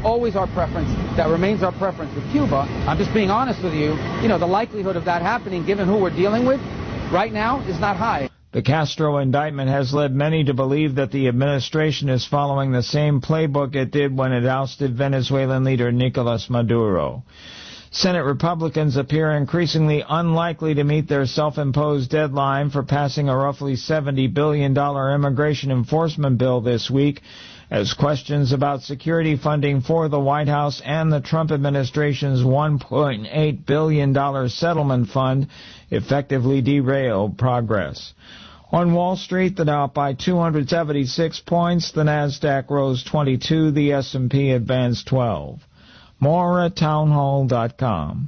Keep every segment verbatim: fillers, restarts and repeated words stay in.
always our preference. That remains our preference with Cuba. I'm just being honest with you. You know, the likelihood of that happening, given who we're dealing with right now, is not high. The Castro indictment has led many to believe that the administration is following the same playbook it did when it ousted Venezuelan leader Nicolas Maduro. Senate Republicans appear increasingly unlikely to meet their self-imposed deadline for passing a roughly seventy billion dollars immigration enforcement bill this week, as questions about security funding for the White House and the Trump administration's one point eight billion dollars settlement fund effectively derail progress. On Wall Street, the Dow up by two hundred seventy-six points, the Nasdaq rose twenty-two, the S and P advanced twelve. More at townhall dot com.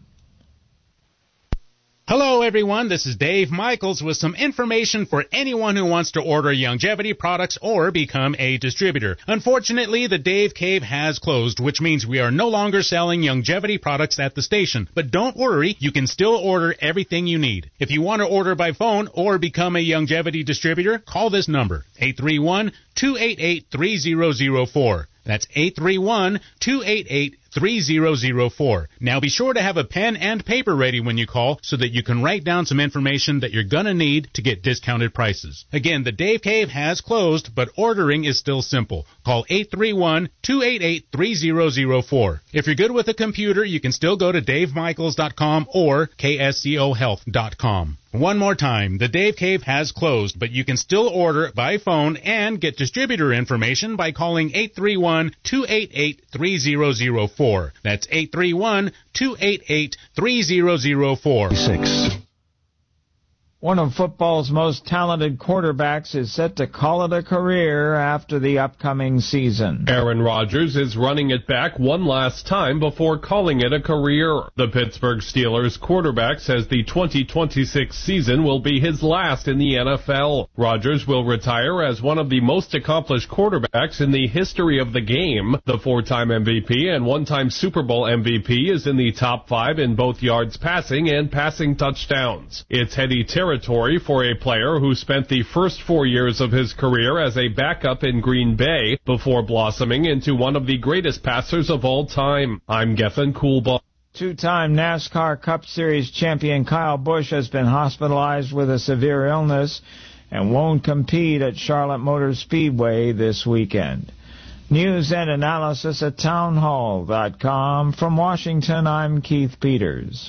Hello, everyone. This is Dave Michaels with some information for anyone who wants to order Youngevity products or become a distributor. Unfortunately, the Dave Cave has closed, which means we are no longer selling Youngevity products at the station. But don't worry, you can still order everything you need. If you want to order by phone or become a Youngevity distributor, call this number, eight three one, two eight eight, three zero zero four. That's eight three one, two eight eight, three zero zero four. Now be sure to have a pen and paper ready when you call so that you can write down some information that you're going to need to get discounted prices. Again, the Dave Cave has closed, but ordering is still simple. Call eight three one, two eight eight, three zero zero four. If you're good with a computer, you can still go to dave michaels dot com or k s c o health dot com. One more time, the Dave Cave has closed, but you can still order by phone and get distributor information by calling eight three one, two eight eight, three zero zero four. That's eight three one, two eight eight, three zero zero four. Six. One of football's most talented quarterbacks is set to call it a career after the upcoming season. Aaron Rodgers is running it back one last time before calling it a career. The Pittsburgh Steelers quarterback says the twenty twenty-six season will be his last in the N F L. Rodgers will retire as one of the most accomplished quarterbacks in the history of the game. The four-time M V P and one-time Super Bowl M V P is in the top five in both yards passing and passing touchdowns. It's heady territory for a player who spent the first four years of his career as a backup in Green Bay before blossoming into one of the greatest passers of all time. I'm Geffen Coolbaugh. Two-time NASCAR Cup Series champion Kyle Busch has been hospitalized with a severe illness and won't compete at Charlotte Motor Speedway this weekend. News and analysis at townhall dot com. From Washington, I'm Keith Peters.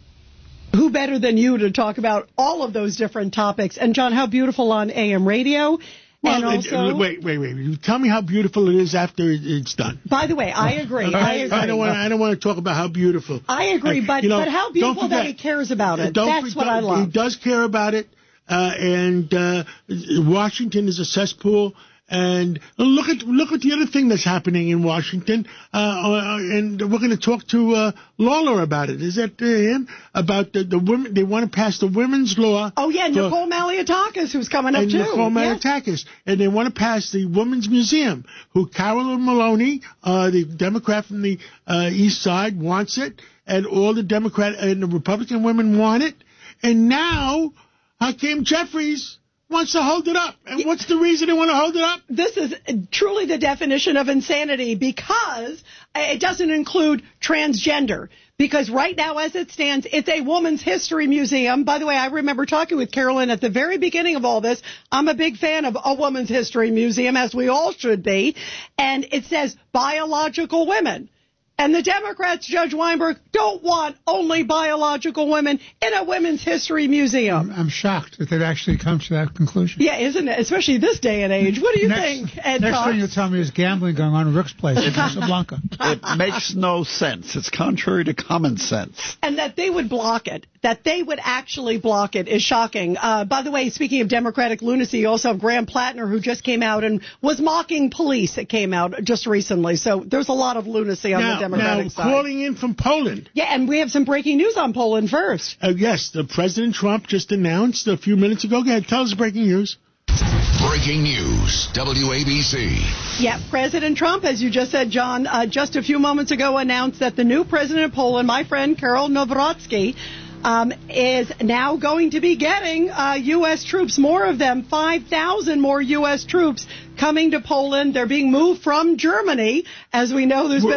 Who better than you to talk about all of those different topics? And, John, how beautiful on A M radio. Well, and also, wait, wait, wait. You tell me how beautiful it is after it's done. By the way, I agree. I agree. I don't want. I don't want to talk about how beautiful. I agree, but you know, but how beautiful forget, that he cares about it. Don't, That's what I love. He does care about it, uh, and uh, Washington is a cesspool. And look at look at the other thing that's happening in Washington, uh, and we're going to talk to uh, Lawler about it. Is that uh, him? About the, the women? They want to pass the women's law. Oh yeah, for, Nicole Malliotakis, who's coming up and too. Nicole Malliotakis, yeah. And they want to pass the Women's Museum. Who Carolyn Maloney, uh, the Democrat from the uh, East Side, wants it, and all the Democrat and the Republican women want it. And now, Hakeem Jeffries wants to hold it up. And what's the reason they want to hold it up? This is truly the definition of insanity because it doesn't include transgender. Because right now, as it stands, it's a woman's history museum. By the way, I remember talking with Carolyn at the very beginning of all this. I'm a big fan of a woman's history museum, as we all should be. And it says biological women. And the Democrats, Judge Weinberg, don't want only biological women in a women's history museum. I'm, I'm shocked that they've actually come to that conclusion. Yeah, isn't it? Especially this day and age. What do you next, think, Ed Next Cox? thing you'll tell me is gambling going on in Rook's Place in Casablanca. It makes no sense. It's contrary to common sense. And that they would block it, that they would actually block it is shocking. Uh, by the way, speaking of Democratic lunacy, you also have Graham Plattner, who just came out and was mocking police. It came out just recently. So there's a lot of lunacy on now, the Democratic now, side. Calling in from Poland. Yeah, and we have some breaking news on Poland first. Uh, yes, the President Trump just announced a few minutes ago. Go ahead, tell us breaking news. Breaking news, W A B C. Yeah, President Trump, as you just said, John, uh, just a few moments ago announced that the new president of Poland, my friend Karol Nawrocki, um, is now going to be getting uh, U S troops, more of them, five thousand more U S troops coming to Poland. They're being moved from Germany. As we know, there's been